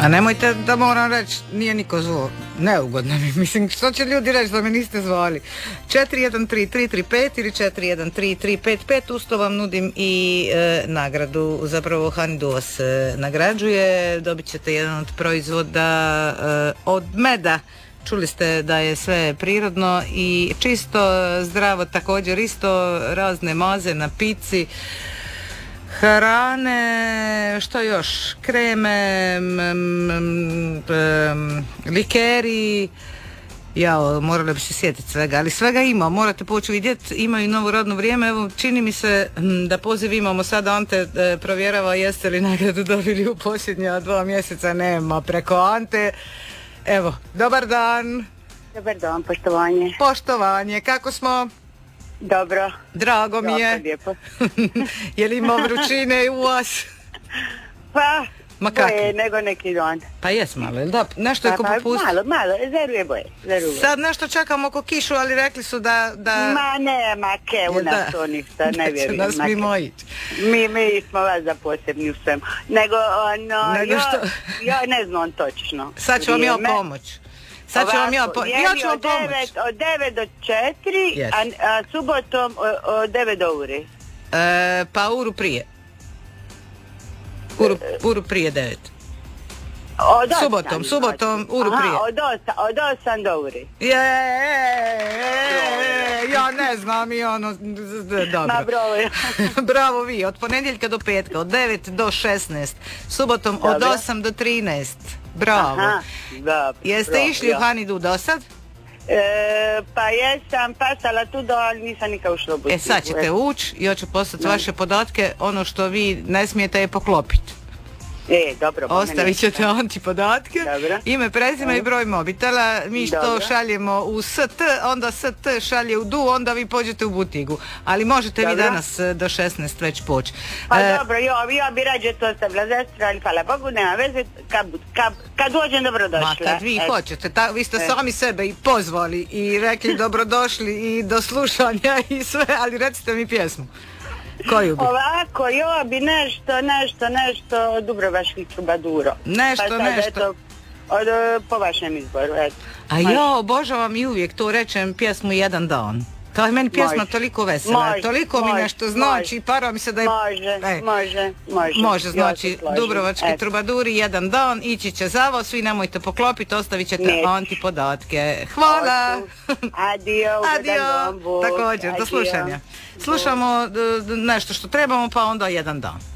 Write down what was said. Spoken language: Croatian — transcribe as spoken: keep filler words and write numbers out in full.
A nemojte da moram reći, nije niko zvao. Neugodno mi, mislim, što će ljudi reći da me niste zvali? četiri jedan tri tri tri pet ili četiri jedan tri tri pet pet, usto vam nudim i e, nagradu, zapravo Hanidu vas e, nagrađuje, dobit ćete jedan od proizvoda e, od meda. Čuli ste da je sve prirodno i čisto, zdravo također isto, razne maze na pici, hrane, što još, kreme, m, m, m, likeri, jao, morali bi se sjetiti svega, ali svega ima, morate poći vidjeti, imaju novo radno vrijeme, evo, čini mi se da poziv imamo sada, Ante e, provjerava jeste li nagradu dobili u posljednja dva mjeseca, nema preko Ante, evo, dobar dan. Dobar dan, poštovanje. Poštovanje, kako smo? Dobro. Drago mi je. Lijepo. Je li ima vrućine u vas? Pa, Ma boje nego neki dan. Pa jes malo, jel da? Nešto je ko pa, popustiti. Malo, malo, zeruje boje. Zeruje. Sad nešto čakamo oko kišu, ali rekli su da... da... Ma nema ke, u nas to ništa, ne vjerujem. Nas mimo ići. Mi, mi smo vas za posebni u svemu. Nego, ono, Nego ja, što... ja ne znam točno. Sad ću vam ja pomoć. Sad ću vam ja pomoć. Ja ću vam pomoć. Od devet do četiri, yes. a, a subotom od devet do uri. E, pa uru prije. Uru, uru prije devet. Od osam, subotom, subotom, uru aha, prije. Od osam, od osam do uri. Je, ja ne znam i ono, dobro. Ma bravo. Bravo vi, od ponedjeljka do petka, od devet do šesnaest, subotom dobro. Od osam do trinaest. Bravo. Aha, dobro. Jeste bravo, išli ja. u Hanidu do sad? E, pa jesam pasala tu do, ali nisam nikad ušla u butiku. E sad ćete ući, ja ću poslati vaše podatke, ono što vi ne smijete je poklopiti. E, dobro. Ostavit ćete Anti podatke, dobro. Ime, prezime i broj mobitela, mi što dobro. šaljemo u S T, onda S T šalje u D U, onda vi pođete u butigu, ali možete dobro. vi danas do šesnaest već poći. Pa e, dobro, jo, ja bi rađe to ostavila zestra, ali hvala Bogu, nema veze, kad, kad, kad dođem dobrodošla. Ma kad vi e. hoćete, ta, vi ste e. sami sebe i pozvali i rekli dobrodošli i do slušanja i sve, ali recite mi pjesmu. Koju bi? Ovako, jo bi nešto, nešto, nešto od Dubrovačkih Trubaduro. Nešto, pa sad, nešto. Eto, od, po vašem izboru, eto. A ja obožavam i uvijek to rečem pjesmu Jedan dan. To je meni pjesma može. toliko vesela, može, toliko može, mi nešto znači, para mi se da je... Može, e, može, može. Može, znači Dubrovački eto. Trubaduri, Jedan dan, ići će za vas, svi nemojte poklopiti, ostavit ćete Neći. Anti podatke. Hvala! Adio, Adio, također, do slušanja. Slušamo nešto što trebamo, pa onda Jedan dan.